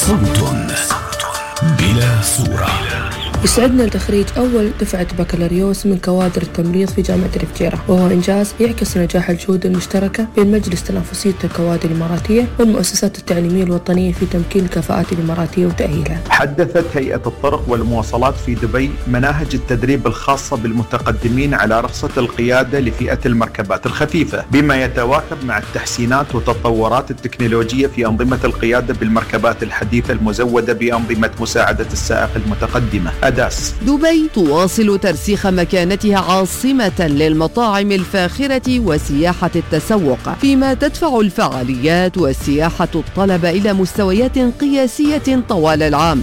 صوت بلا صورة. يسعدنا تخريج أول دفعة بكالوريوس من كوادر التمريض في جامعة الفجيرة، وهو إنجاز يعكس نجاح الجهود المشتركة بين مجلس تنافسية الكوادر الإماراتية والمؤسسات التعليمية الوطنية في تمكين الكفاءات الإماراتية وتأهيلها. حدثت هيئة الطرق والمواصلات في دبي مناهج التدريب الخاصة بالمتقدمين على رخصة القيادة لفئة المركبات الخفيفة، بما يتواكب مع التحسينات والتطورات التكنولوجية في أنظمة القيادة بالمركبات الحديثة المزودة بأنظمة مساعدة السائق المتقدمة أداس. دبي تواصل ترسيخ مكانتها عاصمة للمطاعم الفاخرة وسياحة التسوق، فيما تدفع الفعاليات والسياحة الطلب إلى مستويات قياسية طوال العام.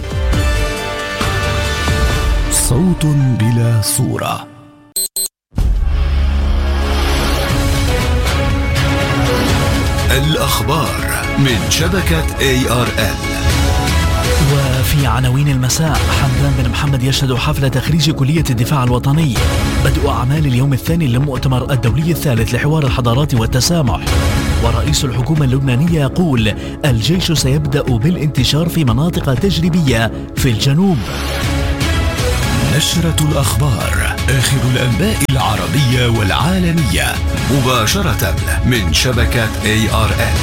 صوت بلا صورة. الأخبار من شبكة ARN. وفي عناوين المساء، حمدان بن محمد يشهد حفل تخريج كلية الدفاع الوطني، بدء أعمال اليوم الثاني للمؤتمر الدولي الثالث لحوار الحضارات والتسامح، ورئيس الحكومة اللبنانية يقول الجيش سيبدأ بالانتشار في مناطق تجريبية في الجنوب. نشرة الأخبار، آخر الأنباء العربية والعالمية، مباشرة من شبكة ARN.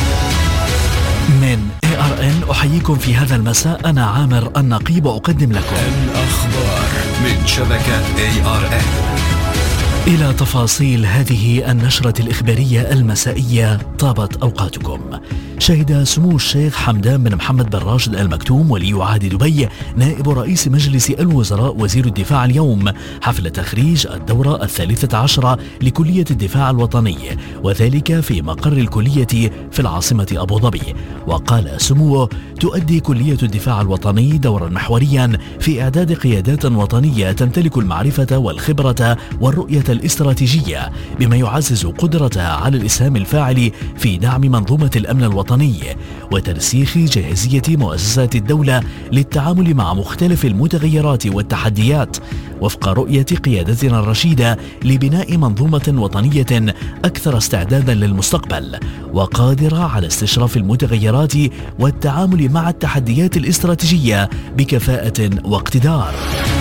من ARN أحييكم في هذا المساء، أنا عامر النقيب أقدم لكم الأخبار من شبكة ARN. إلى تفاصيل هذه النشرة الإخبارية المسائية، طابت أوقاتكم. شهد سمو الشيخ حمدان بن محمد بن راشد آل مكتوم ولي عهد دبي نائب رئيس مجلس الوزراء وزير الدفاع اليوم حفل تخريج الدورة 13 لكلية الدفاع الوطني، وذلك في مقر الكلية في العاصمة أبو ظبي. وقال سموه تؤدي كلية الدفاع الوطني دورا محوريا في إعداد قيادات وطنية تمتلك المعرفة والخبرة والرؤية الاستراتيجية، بما يعزز قدرتها على الإسهام الفاعل في دعم منظومة الأمن الوطني وترسيخ جاهزية مؤسسات الدولة للتعامل مع مختلف المتغيرات والتحديات، وفق رؤية قيادتنا الرشيدة لبناء منظومة وطنية أكثر استعدادا للمستقبل وقادرة على استشراف المتغيرات والتعامل مع التحديات الاستراتيجية بكفاءة واقتدار.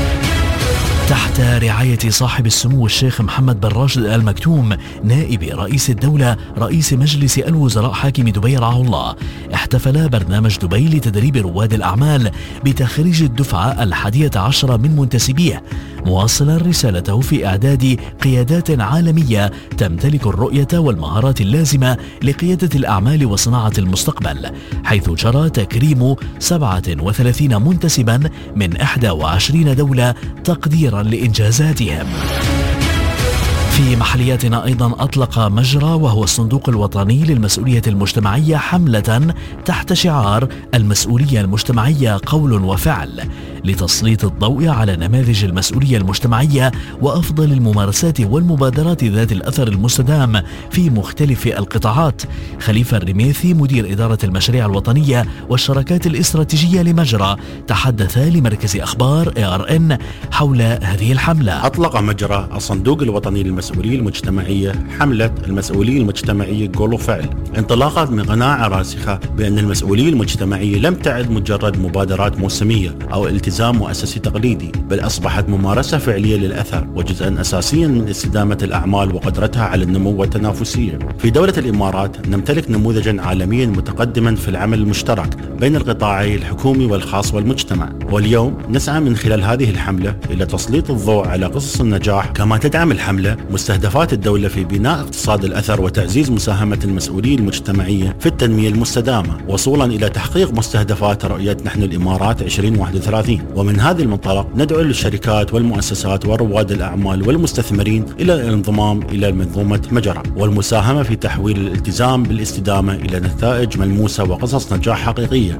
تحت رعاية صاحب السمو الشيخ محمد بن راشد آل مكتوم نائب رئيس الدولة رئيس مجلس الوزراء حاكم دبي رعاه الله، احتفل برنامج دبي لتدريب رواد الأعمال بتخريج الدفعة 11 من منتسبيه، مواصلا رسالته في إعداد قيادات عالمية تمتلك الرؤية والمهارات اللازمة لقيادة الأعمال وصناعة المستقبل، حيث جرى تكريم 37 منتسبا من 21 دولة تقديرا لإنجازاتهم. في محلياتنا أيضا أطلق مجرى وهو الصندوق الوطني للمسؤولية المجتمعية حملة تحت شعار المسؤولية المجتمعية قول وفعل، لتسليط الضوء على نماذج المسؤولية المجتمعية وأفضل الممارسات والمبادرات ذات الأثر المستدام في مختلف القطاعات. خليفة الرميثي مدير إدارة المشاريع الوطنية والشراكات الاستراتيجية لمجرى تحدث لمركز أخبار ARN حول هذه الحملة. أطلق مجرى الصندوق الوطني للمسؤولية المجتمعية حملة المسؤولية المجتمعية قول وفعل، انطلاقا من قناعة راسخة بأن المسؤولية المجتمعية لم تعد مجرد مبادرات موسمية أو التزام مؤسسي تقليدي، بل أصبحت ممارسة فعلية للأثر وجزءا أساسيا من استدامة الأعمال وقدرتها على النمو والتنافسية. في دولة الإمارات نمتلك نموذجا عالميا متقدما في العمل المشترك بين القطاعي الحكومي والخاص والمجتمع، واليوم نسعى من خلال هذه الحملة إلى تسليط الضوء على قصص النجاح، كما تدعم الحملة مستهدفات الدولة في بناء اقتصاد الأثر وتعزيز مساهمة المسؤولية المجتمعية في التنمية المستدامة، وصولا إلى تحقيق مستهدفات رؤية نحن الإمارات 2031. ومن هذا المنطلق ندعو للشركات والمؤسسات ورواد الأعمال والمستثمرين إلى الانضمام إلى منظومة مجرى والمساهمة في تحويل الالتزام بالاستدامة إلى نتائج ملموسة وقصص نجاح حقيقية.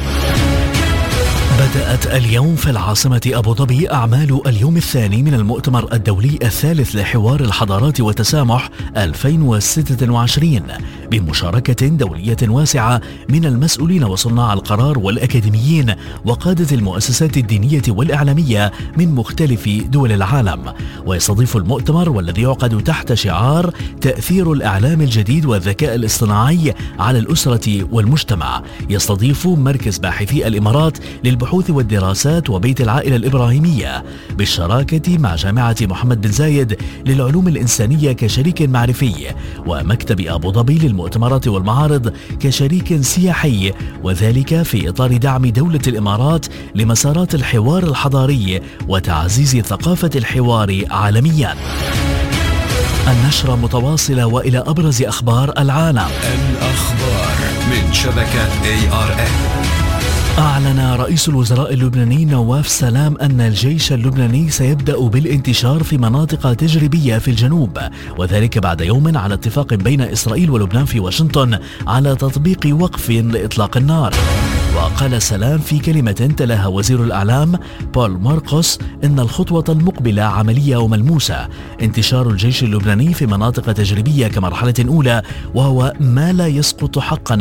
بدأت اليوم في العاصمة أبو ظبي أعمال اليوم الثاني من المؤتمر الدولي الثالث لحوار الحضارات والتسامح 2026، بمشاركة دولية واسعة من المسؤولين وصناع القرار والأكاديميين وقادة المؤسسات الدينية والإعلامية من مختلف دول العالم. ويستضيف المؤتمر والذي يعقد تحت شعار تأثير الإعلام الجديد والذكاء الاصطناعي على الأسرة والمجتمع، يستضيف مركز باحثي الإمارات للبحوث والدراسات وبيت العائلة الإبراهيمية بالشراكة مع جامعة محمد بن زايد للعلوم الإنسانية كشريك معرفي، ومكتب أبو ظبي للمؤتمرات والمعارض كشريك سياحي، وذلك في إطار دعم دولة الإمارات لمسارات الحوار الحضاري وتعزيز ثقافة الحوار عالميا. النشرة متواصلة وإلى أبرز أخبار العالم. الأخبار من شبكة ARN. أعلن رئيس الوزراء اللبناني نواف سلام أن الجيش اللبناني سيبدأ بالانتشار في مناطق تجريبية في الجنوب، وذلك بعد يوم على اتفاق بين إسرائيل ولبنان في واشنطن على تطبيق وقف لإطلاق النار. وقال سلام في كلمة تلاها وزير الإعلام بول ماركوس إن الخطوة المقبلة عملية وملموسة، انتشار الجيش اللبناني في مناطق تجريبية كمرحلة أولى، وهو ما لا يسقط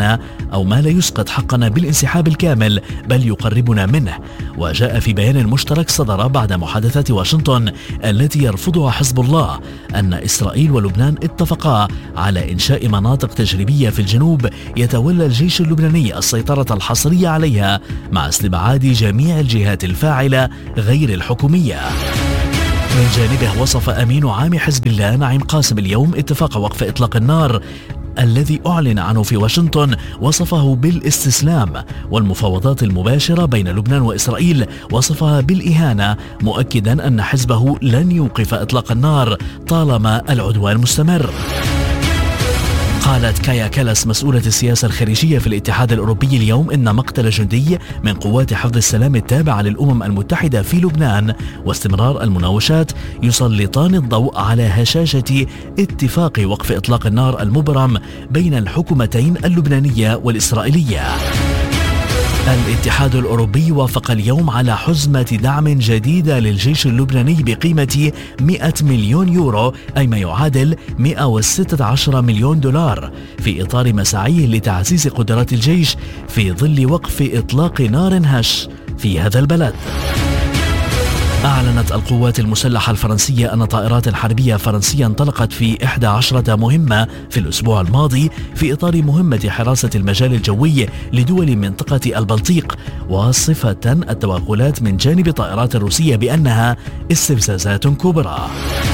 حقنا بالانسحاب الكامل بل يقربنا منه. وجاء في بيان مشترك صدر بعد محادثات واشنطن التي يرفضها حزب الله أن إسرائيل ولبنان اتفقا على إنشاء مناطق تجريبية في الجنوب يتولى الجيش اللبناني السيطرة الحصرية عليها مع استبعاد جميع الجهات الفاعلة غير الحكومية. من جانبه وصف أمين عام حزب الله نعيم قاسم اليوم اتفاق وقف إطلاق النار الذي أعلن عنه في واشنطن وصفه بالاستسلام، والمفاوضات المباشرة بين لبنان وإسرائيل وصفها بالإهانة، مؤكدا أن حزبه لن يوقف إطلاق النار طالما العدوان مستمر. قالت كايا كالاس مسؤولة السياسة الخارجية في الاتحاد الأوروبي اليوم إن مقتل جندي من قوات حفظ السلام التابعة للأمم المتحدة في لبنان واستمرار المناوشات يسلطان الضوء على هشاشة اتفاق وقف إطلاق النار المبرم بين الحكومتين اللبنانية والإسرائيلية. الاتحاد الأوروبي وافق اليوم على حزمة دعم جديدة للجيش اللبناني بقيمة 100 مليون يورو، أي ما يعادل 116 مليون دولار، في إطار مساعيه لتعزيز قدرات الجيش في ظل وقف إطلاق نار هش في هذا البلد. أعلنت القوات المسلحة الفرنسية أن طائرات حربية فرنسية انطلقت في 11 مهمة في الأسبوع الماضي في إطار مهمة حراسة المجال الجوي لدول منطقة البلطيق، وصفة التوغلات من جانب الطائرات الروسية بأنها استفزازات كبرى.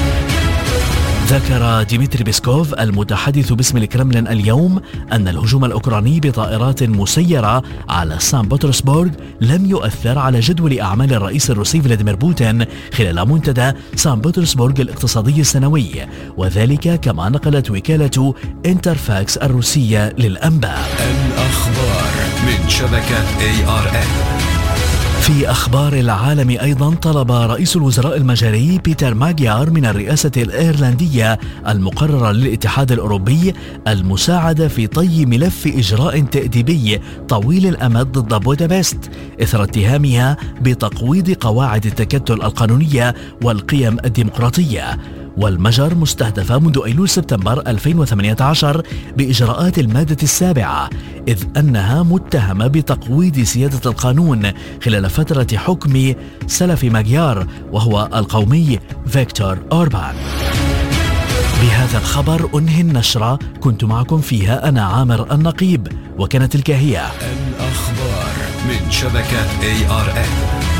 ذكر ديمتري بيسكوف المتحدث باسم الكرملين اليوم أن الهجوم الأوكراني بطائرات مسيرة على سان بطرسبورغ لم يؤثر على جدول أعمال الرئيس الروسي فلاديمير بوتين خلال منتدى سان بطرسبورغ الاقتصادي السنوي، وذلك كما نقلت وكالة انترفاكس الروسية للأنباء. الأخبار من شبكة ARN. في أخبار العالم أيضا طلب رئيس الوزراء المجري بيتر ماجيار من الرئاسة الإيرلندية المقررة للاتحاد الأوروبي المساعدة في طي ملف إجراء تأديبي طويل الأمد ضد بودابست إثر اتهامها بتقويض قواعد التكتل القانونية والقيم الديمقراطية. والمجر مستهدفة منذ أيلول سبتمبر 2018 بإجراءات المادة 7، إذ أنها متهمة بتقويض سيادة القانون خلال فترة حكم سلف ماجيار وهو القومي فيكتور أوربان. بهذا الخبر أنهي النشرة، كنت معكم فيها أنا عامر النقيب، وكانت تلك هي الأخبار من شبكة ARN.